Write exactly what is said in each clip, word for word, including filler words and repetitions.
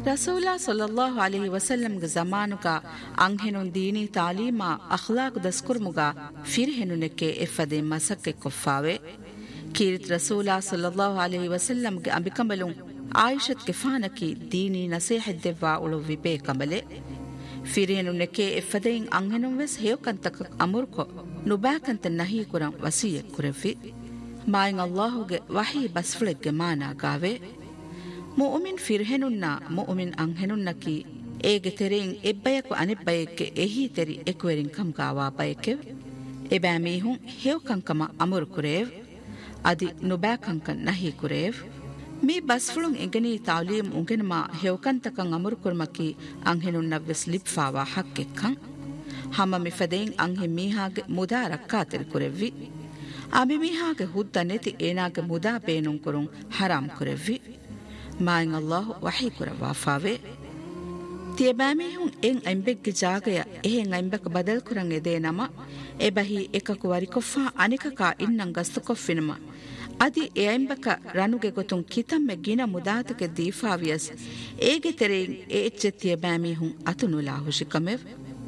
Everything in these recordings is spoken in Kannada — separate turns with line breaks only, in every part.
ರಸೂಲ ಸಲ್ಲಲ್ಲಾಹು ಅಲೈಹಿ ವಸಲ್ಲಂಗೆ ಜಮಾನುಗ ಅಂಹೆನುನ್ ದೀನಿ ತಾಲೀಮಾ ಅಖ್ಲಾಕ್ ದಸ್ಕುರ್ಮುಗ ಫಿರ್ಹೆನುನೆಕ್ಕೆ ಎಫ್ಫದೆ ಮಸಕ್ಕೆ ಕೊಫ್ಫಾವೆ ಕೀರಿತ್ ರಸೂಲ ಸಲ್ಲಲ್ಲಾಹು ಅಲೈಹಿ ವಸಲ್ಲಂಗೆ ಅಂಬಿಕಂಬಲು ಆಯಿಷತ್ ಗೆಫಾನಕಿ ದೀನಿ ನಸೀಹದ್ದೆವ್ವಾ ಉಳು ವಿಪೇ ಕಂಬಲೆ ಫಿರ್ಹೆನುನೆಕ್ಕೆ ಎಫ್ಫದೆಯಿನ್ ಅಂಹೆನುನ್ ವೆಸ್ ಹೇಯಕಂತಕ ಅಮುರ್ಕೊ ನುಬಾಕಂತ ನಹಿ ಕುರಂ ವಸಿಯ ಕುರೆಫಿ ಮಾಯಿನ್ ಅಲ್ಲಾಹುಗೆ ವಹಿ ಬಸ್ಫುಳೆಗ್ಗೆ ಮಾನಾಗಾವೆ ಮುಅ್ಮಿನ್ ಫಿರ್ಹೆನುನ್ನ ಮುಅ್ಮಿನ್ ಅಂಹೆನುನ್ನಕಿ ಏಗೆ ತೆರೆಯಿನ್ ಎಬ್ಬಯಕು ಅನೆಬ್ಬಯಕ್ಕೆ ಎಹಿ ತೆರಿ ಎಕುವೆರಿನ್ ಕಂಗಾವಾ ಬಯಕೆ ಎಬಾ ಮೀಹುನ್ ಹೇವಕಂಕಮ ಅಮುರು ಕುರೇವ್ ಅದಿ ನುಬಾಕಂಕನ್ ನಹಿ ಕುರೇವ್ ಮೀ ಬಸ್ಫುಳುನ್ ಎಂಗನಿ ತಾಲೀಮ್ ಉಂಗೆನಮ ಹೇವಕಂತಕಂ ಅಮುರು ಕುರ್ಮಕಿ ಅಂಹೆನುನ್ನವ್ವೆಸ್ ಲಿಪ್ಫಾವಾ ಹಕ್ಕೆಕ್ಕಂ ಹಮ ಮಿಫದೆಯಿನ್ ಅಂಹೆ ಮೀಹಾಗೆ ಮುದಾ ರಕ್ಕಾ ತೆರಿ ಕುರೆವ್ವಿ ಅಬಿ ಮೀಹಾಗೆ ಹುದ್ದ ನೆತಿ ಏನಾಗೆ ಮುದಾ ಬೇನುನ್ ಕುರುನ್ ಹರಾಮ್ ಕುರೆವ್ವಿ ಮಾಯಿನ್ ಅಲ್ಲಾಹು ವಹಿ ಕುರವಾಫಾವೆ ತಿಯಬಾಮೀಹುನ್ ಎನ್ ಅಂಬೆಗ್ಗೆ ಜಾಗಯ ಎಹೆನ್ ಅಂಬೆಕ ಬದಲ್ ಕುರಂ ಎದೇ ನಮ ಎಬಹಿ ಎಕಕು ವರಿಕೊಫ್ಫಾ ಅನಿಕಕ ಇನ್ನಂ ಗಸ್ತು ಕೊಫ್ಫಿನಮ ಅದಿ ಎ ಅಂಬೆಕ ರನುಗೆ ಗೊತುಂ ಕಿತಮ್ಮೆ ಗಿನ ಮುದಾತಕ್ಕೆ ದೀಫಾವಿಯಸ್ ಏಗೆ ತೆರೆಯಿನ್ ಎ ಎಚ್ಚೆ ತಿಯಬಾಮೀಹುನ್ ಅತುನುಲಾ ಹುಶಿಕಮೆವ್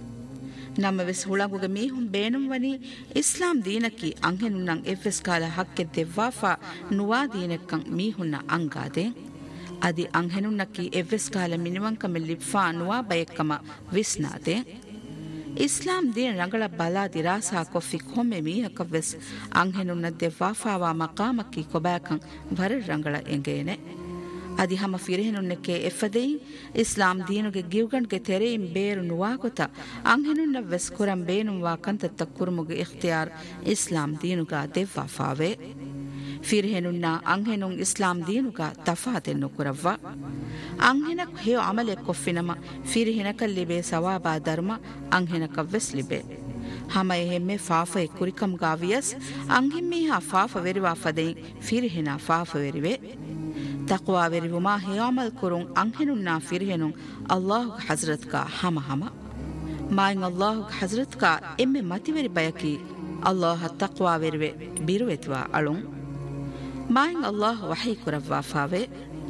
ನಮ್ಮ ವೆಸ್ ಹುಳಗುಗೆ ಮೀಹುನ್ ಬೇನುಂ ವನಿ ಇಸ್ಲಾಂ ದೀನಕಿ ಅಂಹೆನುನ್ನಂ ಎವ್ವೆಸ್ ಕಾಲ ಹಕ್ಕೆ ದೆವ್ವಾಫಾ ನುವಾ ದೀನೆಕ್ಕಂ ಮೀಹುನ್ನ ಅಂಗಾದೆ ಅದಿ ಅಂಹೆನುನ್ನಕಿ ಎವ್ವೆಸ್ ಕಾಲ ಮಿನಿವಂಕಮೆ ಲಿಫ್ಫಾ ನುವಾ ಬಯಕ್ಕಮ ವಿಸ್ನಾದೆ ಇಸ್ಲಾಂ ದೀನ ರಂಗಳ ಬಲಾ ದಿರಾಸಾ ಕೊಫಿ ಕೊಮ್ಮೆ ಮೀಹಕವ್ವೆಸ್ ಅಂಹೆನುನ್ನ ದೆವ್ವಾಫಾವಾ ಮಕಾಮಕ್ಕಿ ಕೊಬಾಕಂ ವರ ರಂಗಳ ಎಂಗೇನೆ ಅದಿ ಹಮ ಫಿರ್ಹೆನುನ್ನಕ್ಕೆ ಎಫ್ಫದೆಯಿ ಇಸ್ಲಾಂ ದೀನುಗೆ ಗಿವ್ಗಣ್ಗೆ ತೆರೆಯಿಂ ಬೇರು ನುವಾಗೊತ ಅಂಹೆನುನ್ನ ವೆಸ್ ಕುರಂ ಬೇನುವಾ ಕಂತತ್ತ ಕುರುಮುಗೆ ಇಖ್ತಿಯಾರ್ ಇಸ್ಲಾಂ ದೀನುಗ ದೆವ್ವಾಫಾವೆ ಫಿರ್ಹೆನುನ್ನ ಅಂಹೆನುನ್ ಇಸ್ಲಾಂ ದೀನುಗ ತಫಾತೆನ್ನು ಕುರವ್ವ ಅಂಹೆನಕ್ ಹೇಯೋ ಅಮಲೆ ಕೊಫ್ಫಿನಮ ಫಿರ್ಹೆನಕಲ್ಲಿಬೆ ಸವಾಬಾ ಧರ್ಮ ಅಂಹೆನಕವ್ವೆಸ್ ಲಿಬೆ ಹಮ ಎಹೆಮ್ಮೆ ಫಾಫೆ ಕುರಿಕಂಗಾವಿಯಸ್ ಅಂಹಿಮ್ಮೀಹಾ ಫಾಫ ವೆರಿವಾ ಫದೆಯಿನ್ ಫಿರ್ಹೆನ ಫಾಫ ವೆರಿವೆ ತಕ್ವಾ ವೆರಿವುಮಾ ಹೇಯಾಮಲ್ ಕುರುಂ ಅಂಹೆನುನ್ನ ಫಿರ್ಹೆನುನ್ ಅಲ್ಲಾಹು ಹಜ್ರತ್ಕ ಹಮ ಹಮ ಮಾಯಿನ್ ಅಲ್ಲಾಹು ಹಜ್ರತ್ಕ ಎಮ್ಮೆ ಮತಿವೆರಿ ಬಯಕಿ ಅಲ್ಲಾಹ ತಕ್ವಾ ವೆರಿವೆ ಬಿರುವೆತ್ವಾ ಅಳುಂ ಮಾಯಿನ್ ಅಲ್ಲಾಹು ವಹಿ ಕುರವ್ವಾ ಫಾವೆ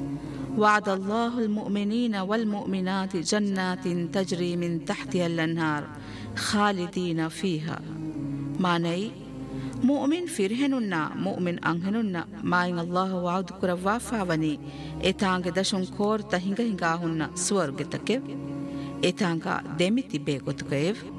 وعد الله المؤمنين والمؤمنات جنات تجري من تحتها الأنهار خالدين فيها معنی ಮುಅ್ಮಿನ್ ಫಿರ್ಹೆನುನ್ನ ಮುಅ್ಮಿನ್ ಅಂಹೆನುನ್ನ ಮಾಯಿನ್ ಅಲ್ಲಾಹು ವಾದು ಕುರವ್ವಾ ಫಾವನಿ ಎತಾಂಗೆ ದಶುಂ ಕೋರ್ತ ಹಿಂಗ ಹಿಂಗಾ ಹುನ್ನ ಸ್ವರ್ಗತಕ್ಕೆ ಎತಾಂಗ ದೆಮಿತಿ ಬೇಗೊತುಕೇವ್